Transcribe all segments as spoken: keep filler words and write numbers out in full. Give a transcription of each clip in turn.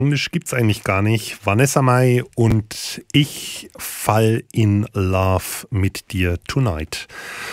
Englisch gibt's eigentlich gar nicht. Vanessa Mai und ich fall in love mit dir tonight.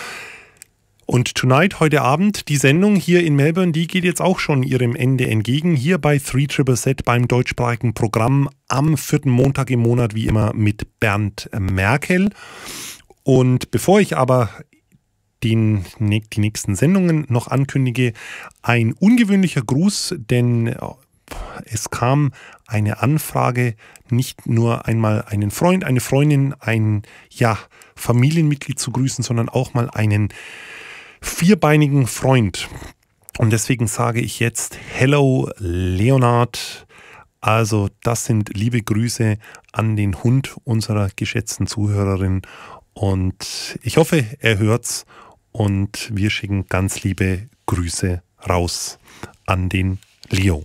Und Tonight, heute Abend, die Sendung hier in Melbourne, die geht jetzt auch schon ihrem Ende entgegen. Hier bei drei Z Z Z beim deutschsprachigen Programm am vierten Montag im Monat, wie immer mit Bernd Merkel. Und bevor ich aber den, die nächsten Sendungen noch ankündige, ein ungewöhnlicher Gruß, denn es kam eine Anfrage, nicht nur einmal einen Freund, eine Freundin, ein ja, Familienmitglied zu grüßen, sondern auch mal einen vierbeinigen Freund. Und deswegen sage ich jetzt Hello Leonard. Also das sind liebe Grüße an den Hund unserer geschätzten Zuhörerin. Und ich hoffe, er hört's. Und wir schicken ganz liebe Grüße raus an den Leo.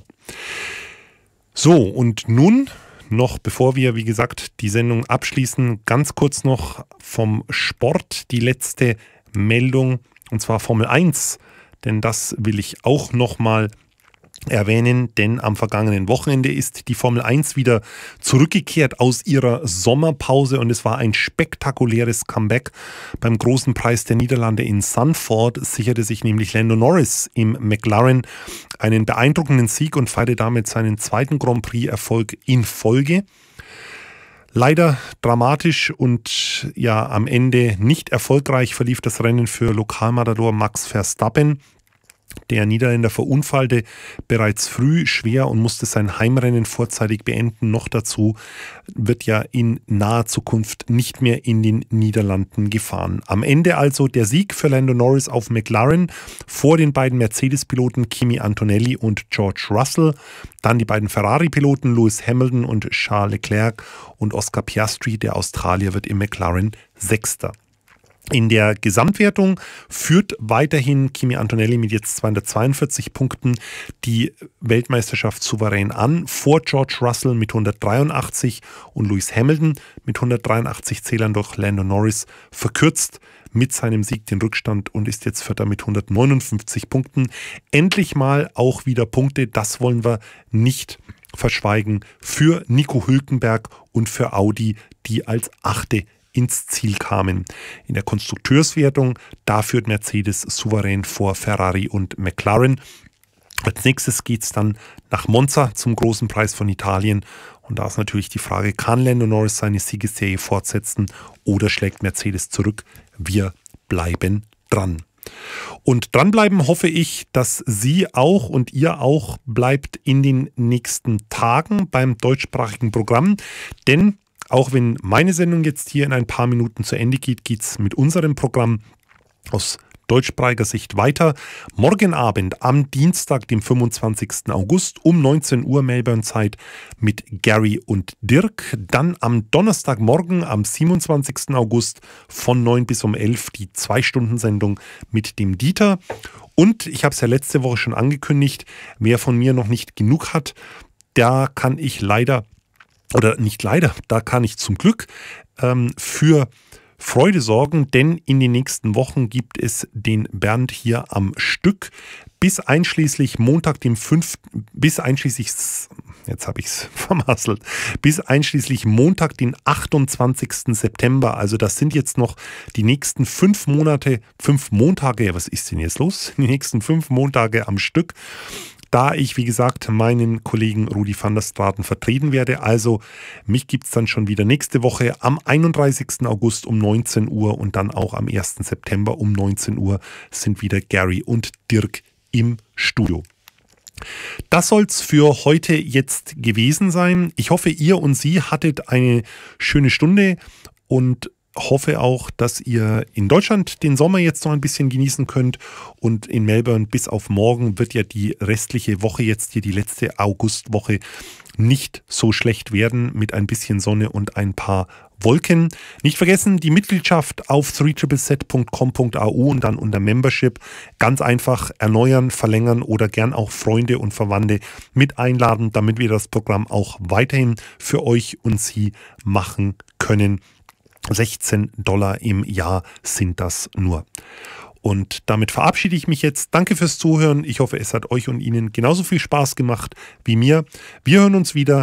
So, und nun noch, bevor wir, wie gesagt, die Sendung abschließen, ganz kurz noch vom Sport die letzte Meldung, und zwar Formel eins, denn das will ich auch nochmal erwähnen, denn am vergangenen Wochenende ist die Formel eins wieder zurückgekehrt aus ihrer Sommerpause und es war ein spektakuläres Comeback. Beim großen Preis der Niederlande in Zandvoort sicherte sich nämlich Lando Norris im McLaren einen beeindruckenden Sieg und feierte damit seinen zweiten Grand Prix-Erfolg in Folge. Leider dramatisch und ja am Ende nicht erfolgreich verlief das Rennen für Lokalmatador Max Verstappen. Der Niederländer verunfallte bereits früh schwer und musste sein Heimrennen vorzeitig beenden. Noch dazu wird ja in naher Zukunft nicht mehr in den Niederlanden gefahren. Am Ende also der Sieg für Lando Norris auf McLaren vor den beiden Mercedes-Piloten Kimi Antonelli und George Russell. Dann die beiden Ferrari-Piloten Lewis Hamilton und Charles Leclerc und Oscar Piastri, der Australier, wird im McLaren Sechster. In der Gesamtwertung führt weiterhin Kimi Antonelli mit jetzt zweihundertzweiundvierzig Punkten die Weltmeisterschaft souverän an, vor George Russell mit hundertdreiundachtzig und Lewis Hamilton mit hundertdreiundachtzig Zählern, durch Lando Norris verkürzt mit seinem Sieg den Rückstand und ist jetzt Vierter mit hundertneunundfünfzig Punkten. Endlich mal auch wieder Punkte, das wollen wir nicht verschweigen, für Nico Hülkenberg und für Audi, die als Achte ins Ziel kamen. In der Konstrukteurswertung, da führt Mercedes souverän vor Ferrari und McLaren. Als nächstes geht es dann nach Monza zum großen Preis von Italien. Und da ist natürlich die Frage, kann Lando Norris seine Siegesserie fortsetzen oder schlägt Mercedes zurück? Wir bleiben dran. Und dranbleiben hoffe ich, dass Sie auch und ihr auch bleibt in den nächsten Tagen beim deutschsprachigen Programm, denn auch wenn meine Sendung jetzt hier in ein paar Minuten zu Ende geht, geht es mit unserem Programm aus deutschsprachiger Sicht weiter. Morgen Abend am Dienstag, dem fünfundzwanzigsten August um neunzehn Uhr Melbourne-Zeit mit Gary und Dirk. Dann am Donnerstagmorgen am siebenundzwanzigsten August von neun bis um elf die Zwei-Stunden-Sendung mit dem Dieter. Und ich habe es ja letzte Woche schon angekündigt, wer von mir noch nicht genug hat, da kann ich leider Oder nicht leider, da kann ich zum Glück ähm, für Freude sorgen, denn in den nächsten Wochen gibt es den Bernd hier am Stück bis einschließlich Montag, dem fünften bis einschließlich, jetzt habe ich es vermasselt, bis einschließlich Montag, den achtundzwanzigsten September. Also das sind jetzt noch die nächsten fünf Monate, fünf Montage, was ist denn jetzt los? Die nächsten fünf Montage am Stück, da ich, wie gesagt, meinen Kollegen Rudi van der Straten vertreten werde. Also mich gibt es dann schon wieder nächste Woche am einunddreißigsten August um neunzehn Uhr und dann auch am ersten September um neunzehn Uhr sind wieder Gary und Dirk im Studio. Das soll es für heute jetzt gewesen sein. Ich hoffe, ihr und Sie hattet eine schöne Stunde und hoffe auch, dass ihr in Deutschland den Sommer jetzt noch ein bisschen genießen könnt und in Melbourne bis auf morgen wird ja die restliche Woche jetzt hier, die letzte Augustwoche, nicht so schlecht werden mit ein bisschen Sonne und ein paar Wolken. Nicht vergessen, die Mitgliedschaft auf drei Z Z Z punkt com punkt a u und dann unter Membership ganz einfach erneuern, verlängern oder gern auch Freunde und Verwandte mit einladen, damit wir das Programm auch weiterhin für euch und Sie machen können. sechzehn Dollar im Jahr sind das nur. Und damit verabschiede ich mich jetzt. Danke fürs Zuhören. Ich hoffe, es hat euch und Ihnen genauso viel Spaß gemacht wie mir. Wir hören uns wieder